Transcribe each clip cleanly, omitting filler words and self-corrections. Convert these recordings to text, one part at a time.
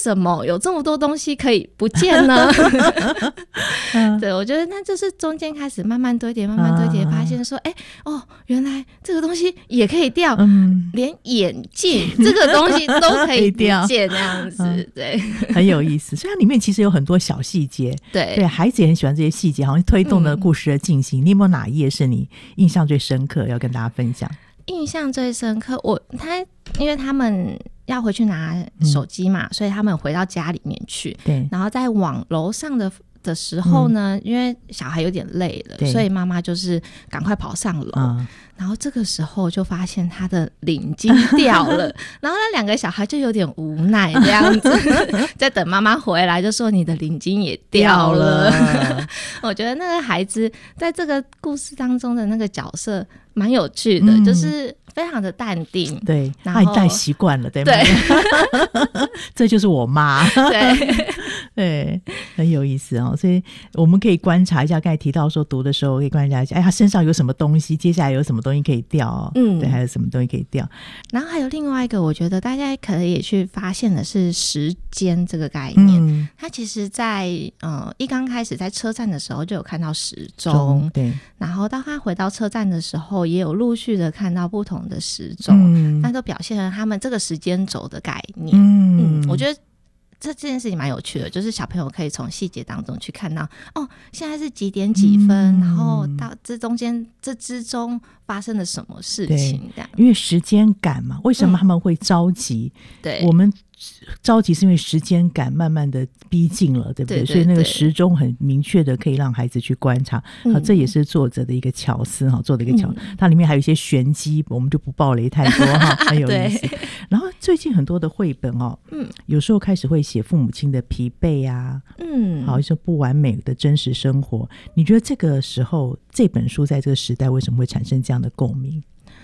什么有这么多东西可以不见呢？对，我觉得那就是中间开始慢慢堆叠，发现说原来这个东西也可以掉，连眼镜这个东西都可以不见，那样子，对， 很有意思。所以它里面其实有很多小细节，对，孩子也很喜欢这些细节，好像推动了故事的进行。你有没有哪一页是你印象最深刻要跟大家分享？ 印象最深刻，因为他们要回去拿手机嘛，所以他们回到家里面去，对，然后在往楼上的时候呢，因为小孩有点累了，所以妈妈就是赶快跑上楼，然后这个时候就发现他的领巾掉了，然后那两个小孩就有点无奈这样子，在等妈妈回来，就说你的领巾也掉了。我觉得那个孩子在这个故事当中的那个角色蛮有趣的，就是非常的淡定， 对，他也太习惯了，对吗？对，这就是我妈，对，很有意思哦。所以我们可以观察一下，刚才提到说读的时候可以观察一下，他身上有什么东西，接下来有什么东西可以掉对，还有什么东西可以掉。然后还有另外一个我觉得大家可以去发现的是时间这个概念，他其实在一刚开始在车站的时候就有看到时钟，对，然后到他回到车站的时候也有陆续的看到不同的时钟，那都表现了他们这个时间轴的概念。我觉得这件事情蛮有趣的，就是小朋友可以从细节当中去看到现在是几点几分，然后到这中间这之中发生了什么事情这样。 因为时间感嘛，为什么他们会着急？对，我们着急是因为时间感慢慢的逼近了，对不对？所以那个时钟很明确的可以让孩子去观察，这也是作者的一个巧思做的一个巧思。它里面还有一些玄机，我们就不爆雷太多很有意思。然后最近很多的绘本有时候开始会写父母亲的疲惫啊，好，一些不完美的真实生活。你觉得这个时候这本书在这个时代为什么会产生这样的共鸣？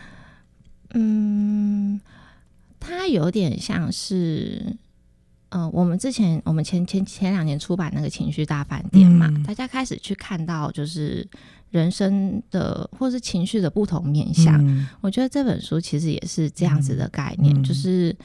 它有点像是我们前2年出版那个情绪大饭店嘛，大家开始去看到就是人生的或是情绪的不同面向，我觉得这本书其实也是这样子的概念，就是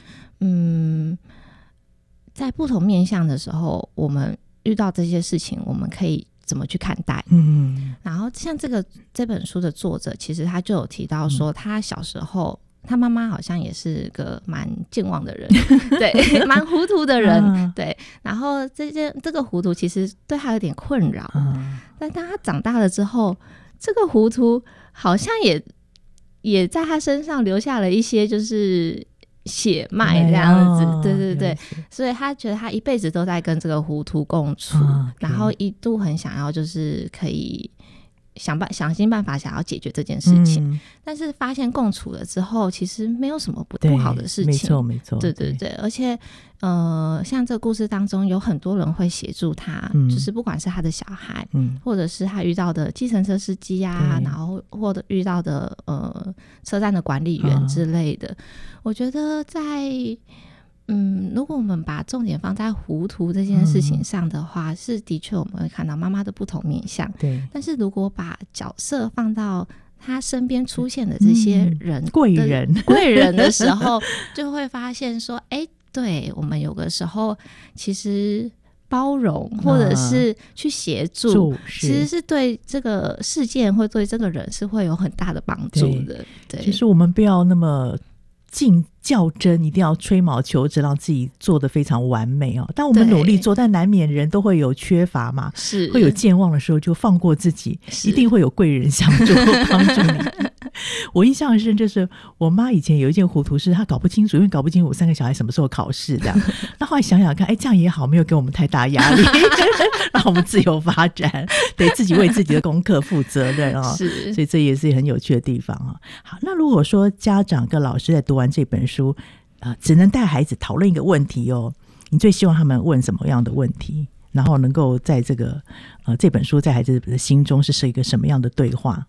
在不同面向的时候，我们遇到这些事情我们可以怎么去看待。然后像这本书的作者其实他就有提到说，他小时候他妈妈好像也是个蛮健忘的人，对，蛮糊涂的人，对。然后这个糊涂其实对他有点困扰，但当他长大了之后，这个糊涂好像也在他身上留下了一些就是血脉这样子，对对对，所以他觉得他一辈子都在跟这个糊涂共处，然后一度很想要就是可以想尽办法想要解决这件事情，但是发现共处了之后其实没有什么不好的事情，没错没错，对对对，而且像这个故事当中有很多人会协助他，就是不管是他的小孩，或者是他遇到的计程车司机啊，然后或者遇到的车站的管理员之类的。我觉得在如果我们把重点放在糊涂这件事情上的话，是的确我们会看到妈妈的不同面向，对。但是如果把角色放到他身边出现的这些人，贵人的时候，就会发现说，对，我们有个时候其实包容或者是去协助，其实是对这个事件或对这个人是会有很大的帮助的。对，其实我们不要那么较真，一定要吹毛求疵让自己做得非常完美但我们努力做，但难免人都会有缺乏嘛，是会有健忘的时候，就放过自己，一定会有贵人相助帮助你。我印象很深，就是我妈以前有一件糊涂事，她搞不清楚，因为搞不清楚我3个小孩什么时候考试这样。那后来想想看，这样也好，没有给我们太大压力，让我们自由发展，对自己为自己的功课负责任是，所以这也是很有趣的地方好，那如果说家长跟老师在读完这本书只能带孩子讨论一个问题你最希望他们问什么样的问题，然后能够在这本书在孩子的心中是一个什么样的对话？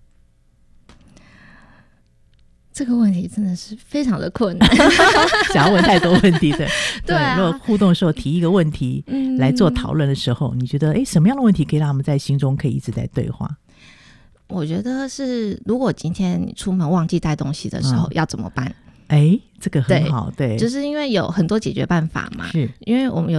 这个问题真的是非常的困难想要问太多问题的对如果互动的时候提一个问题来做讨论的时候，你觉得什么样的问题可以让他们在心中可以一直在对话？我觉得是如果今天你出门忘记带东西的时候要怎么办？这个很好，对，就是因为有很多解决办法嘛，是因为我们